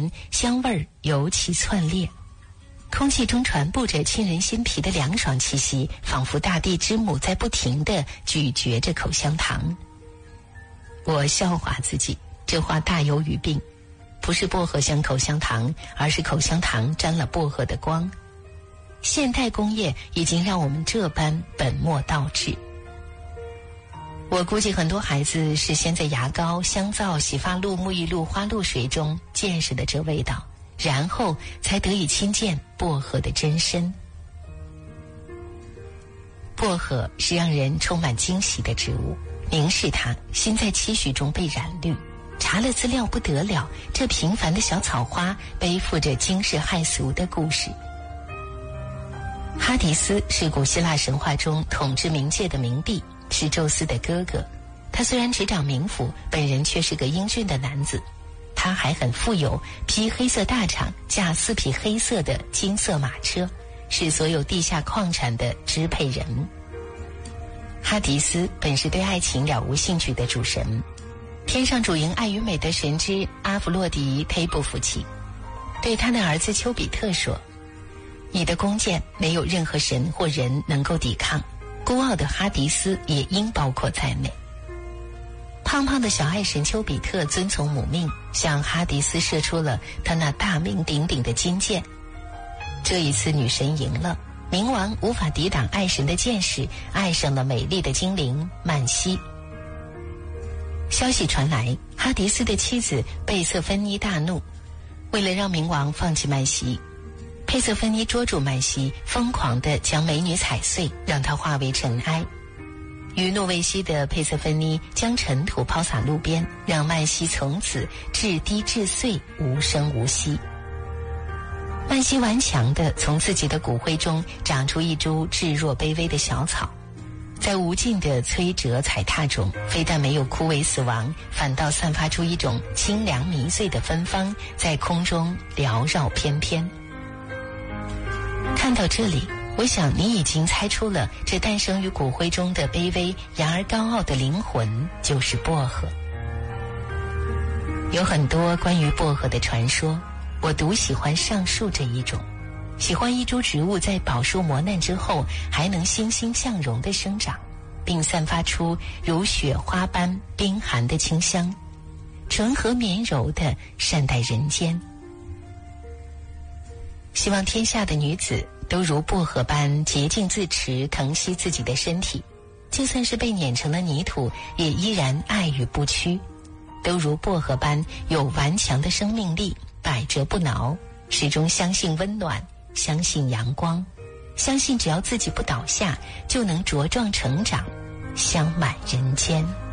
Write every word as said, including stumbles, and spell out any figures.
年，香味儿尤其窜烈。空气中传播着沁人心脾的凉爽气息，仿佛大地之母在不停地咀嚼着口香糖。我笑话自己，这话大有语病，不是薄荷像口香糖，而是口香糖沾了薄荷的光。现代工业已经让我们这般本末倒置。我估计很多孩子是先在牙膏、香皂、洗发露、沐浴露、花露水中见识的这味道，然后才得以亲见薄荷的真身。薄荷是让人充满惊喜的植物，凝视它，心在期许中被染绿。查了资料不得了，这平凡的小草花背负着惊世骇俗的故事。哈迪斯是古希腊神话中统治冥界的冥帝，是宙斯的哥哥。他虽然执掌冥府，本人却是个英俊的男子。他还很富有，披黑色大氅，驾四匹黑色的金色马车，是所有地下矿产的支配人。哈迪斯本是对爱情了无兴趣的主神，天上主营爱与美的神之阿弗洛狄忒不服气，对他的儿子丘比特说：你的弓箭没有任何神或人能够抵抗，孤傲的哈迪斯也应包括在内。胖胖的小爱神丘比特遵从母命，向哈迪斯射出了他那大名鼎鼎的金箭。这一次女神赢了，冥王无法抵挡爱神的箭矢，爱上了美丽的精灵曼西。消息传来，哈迪斯的妻子贝瑟芬妮大怒，为了让冥王放弃曼西，佩瑟芬妮捉住曼西，疯狂地将美女踩碎，让她化为尘埃。余怒未息的佩瑟芬妮将尘土抛洒路边，让曼西从此至滴至碎，无声无息。曼西顽强地从自己的骨灰中长出一株稚弱卑微的小草，在无尽的摧折踩踏中，非但没有枯萎死亡，反倒散发出一种清凉迷醉的芬芳，在空中缭绕翩翩。看到这里，我想你已经猜出了，这诞生于骨灰中的卑微然而高傲的灵魂就是薄荷。有很多关于薄荷的传说，我独喜欢上述这一种，喜欢一株植物在饱受磨难之后还能欣欣向荣地生长，并散发出如雪花般冰寒的清香，纯和绵柔地善待人间。希望天下的女子都如薄荷般洁净自持，疼惜自己的身体，就算是被碾成了泥土，也依然爱与不屈，都如薄荷般有顽强的生命力，百折不挠，始终相信温暖，相信阳光，相信只要自己不倒下，就能茁壮成长，香满人间。